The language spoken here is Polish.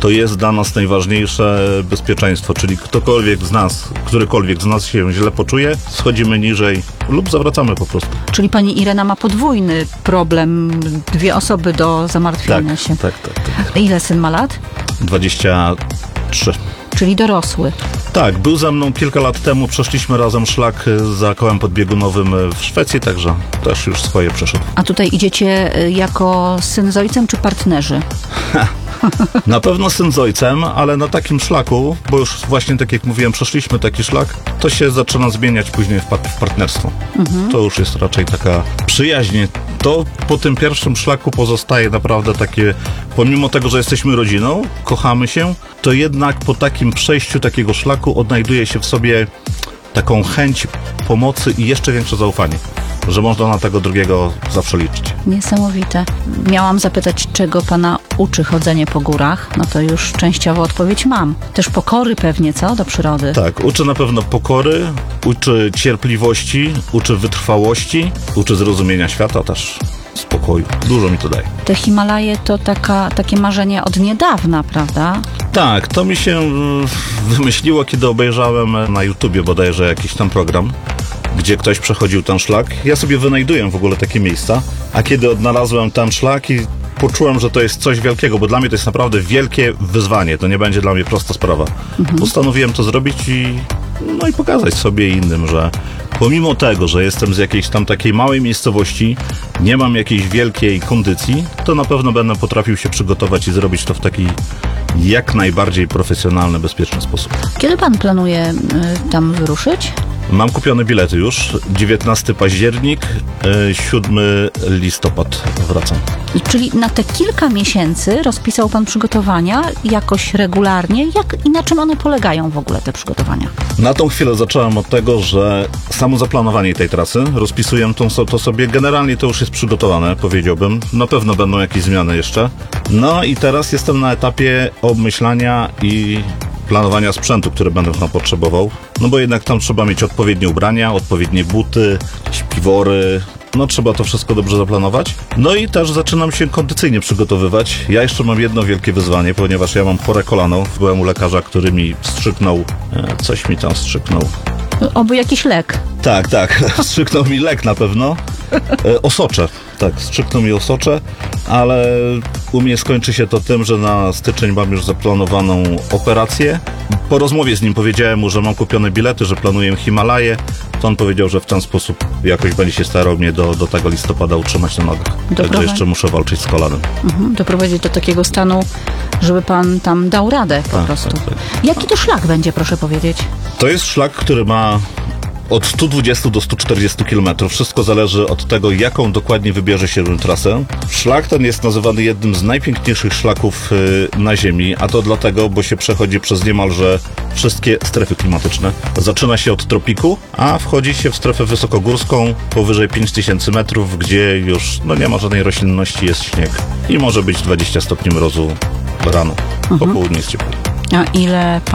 to jest dla nas najważniejsze bezpieczeństwo, czyli którykolwiek z nas się źle poczuje, schodzimy niżej lub zawracamy po prostu. Czyli pani Irena ma podwójny problem, 2 osoby do zamartwiania się. Tak. Ile syn ma lat? 23. Czyli dorosły. Tak, był ze mną kilka lat temu, przeszliśmy razem szlak za kołem podbiegunowym w Szwecji, także też już swoje przeszedł. A tutaj idziecie jako syn z ojcem czy partnerzy? Na pewno syn z ojcem, ale na takim szlaku, bo już właśnie tak jak mówiłem, przeszliśmy taki szlak, to się zaczyna zmieniać później w partnerstwo. To już jest raczej taka przyjaźń. To po tym pierwszym szlaku pozostaje naprawdę takie, pomimo tego, że jesteśmy rodziną, kochamy się, to jednak po takim przejściu takiego szlaku odnajduje się w sobie taką chęć pomocy i jeszcze większe zaufanie, że można na tego drugiego zawsze liczyć. Niesamowite. Miałam zapytać, czego pana uczy chodzenie po górach? No to już częściowo odpowiedź mam. Też pokory pewnie, co? Do przyrody. Tak, uczy na pewno pokory, uczy cierpliwości, uczy wytrwałości, uczy zrozumienia świata też, spokoju. Dużo mi to daje. Te Himalaje to takie marzenie od niedawna, prawda? Tak, to mi się wymyśliło, kiedy obejrzałem na YouTubie bodajże jakiś tam program, gdzie ktoś przechodził ten szlak. Ja sobie wynajduję w ogóle takie miejsca, a kiedy odnalazłem ten szlak i poczułem, że to jest coś wielkiego, bo dla mnie to jest naprawdę wielkie wyzwanie, to nie będzie dla mnie prosta sprawa. Postanowiłem to zrobić i pokazać sobie innym, że pomimo tego, że jestem z jakiejś tam takiej małej miejscowości, nie mam jakiejś wielkiej kondycji, to na pewno będę potrafił się przygotować i zrobić to w taki jak najbardziej profesjonalny, bezpieczny sposób. Kiedy pan planuje tam wyruszyć? Mam kupione bilety już. 19 październik, 7 listopad wracam. Czyli na te kilka miesięcy rozpisał pan przygotowania jakoś regularnie? I na czym one polegają w ogóle, te przygotowania? Na tą chwilę zacząłem od tego, że samo zaplanowanie tej trasy, rozpisuję to sobie, generalnie to już jest przygotowane, powiedziałbym. Na pewno będą jakieś zmiany jeszcze. No i teraz jestem na etapie obmyślania i planowania sprzętu, który będę tam potrzebował. No bo jednak tam trzeba mieć odpowiednie ubrania, odpowiednie buty, śpiwory. No trzeba to wszystko dobrze zaplanować. No i też zaczynam się kondycyjnie przygotowywać. Ja jeszcze mam jedno wielkie wyzwanie, ponieważ ja mam chore kolano. Byłem u lekarza, który mi wstrzyknął, coś mi tam wstrzyknął. Oby jakiś lek. Tak. Wstrzyknął mi lek na pewno. Osocze. Tak, wstrzyknął mi osocze, ale u mnie skończy się to tym, że na styczeń mam już zaplanowaną operację. Po rozmowie z nim powiedziałem mu, że mam kupione bilety, że planuję Himalaje. To on powiedział, że w ten sposób jakoś będzie się starał mnie do tego listopada utrzymać na nogach. Także jeszcze muszę walczyć z kolanem. Doprowadzić do takiego stanu, żeby pan tam dał radę po prostu. Tak. Jaki to szlak będzie, proszę powiedzieć? To jest szlak, który ma od 120 do 140 km. Wszystko zależy od tego, jaką dokładnie wybierze się trasę. Szlak ten jest nazywany jednym z najpiękniejszych szlaków na Ziemi, a to dlatego, bo się przechodzi przez niemalże wszystkie strefy klimatyczne. Zaczyna się od tropiku, a wchodzi się w strefę wysokogórską powyżej 5000 metrów, gdzie już nie ma żadnej roślinności, jest śnieg i może być 20 stopni mrozu rano. Po południu jest ciepło. A ile